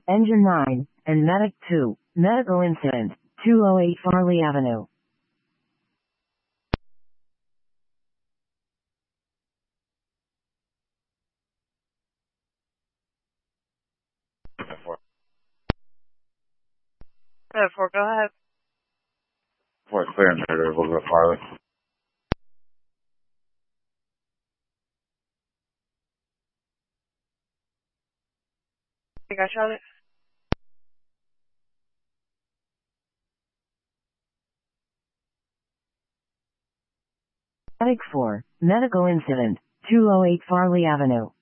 Engine 9, and Medic 2, medical incident, 208 Farley Avenue. Four, go ahead. For clearance order, we'll go Farley. I got Charlotte. Medic 4, medical incident, 208 Farley Avenue.